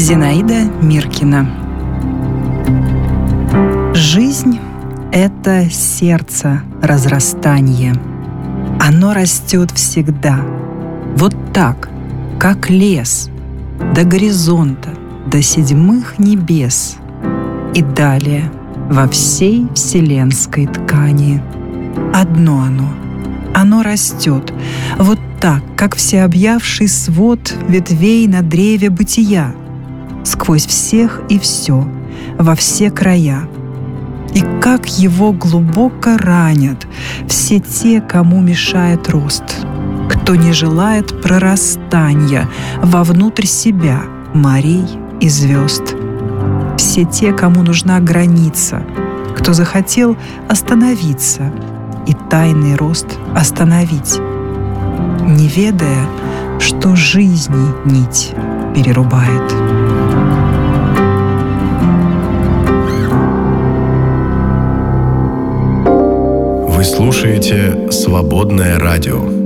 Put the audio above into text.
Зинаида Миркина. Жизнь — это сердце разрастание. Оно растет всегда, вот так, как лес, до горизонта, до седьмых небес и далее во всей вселенской ткани. Одно оно растет, вот так, как всеобъявший свод ветвей на древе бытия, сквозь всех и все, во все края. И как его глубоко ранят все те, кому мешает рост, кто не желает прорастания вовнутрь себя морей и звезд. Все те, кому нужна граница, кто захотел остановиться и тайный рост остановить, не ведая, что жизни нить перерубает. Вы слушаете «Свободное радио».